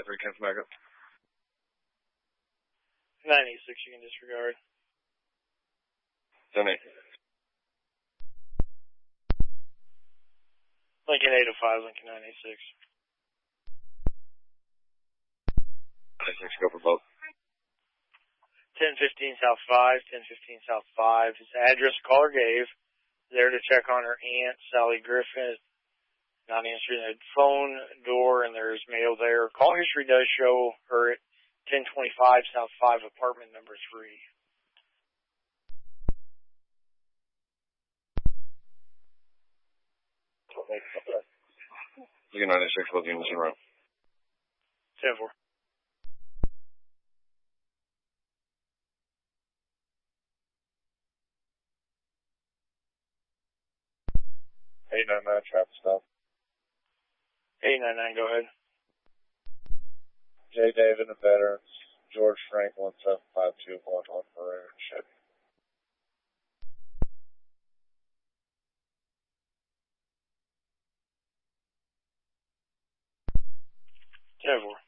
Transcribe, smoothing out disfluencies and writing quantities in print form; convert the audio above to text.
10 from backup. 986 you can disregard. 10-8. Lincoln 805, Lincoln 986. 986, go for both. 1015 South 5, 1015 South 5. His address caller gave. There to check on her aunt, Sally Griffin. Not answering the phone door, and there's mail there. Call history does show her at 1025 South 5, apartment number 3. Lincoln 986, both units in row. 10-4. Eight 99, traffic stop. 899, go ahead. J. David and Veterans, George Franklin, 752, going on for Chevy. 10-4.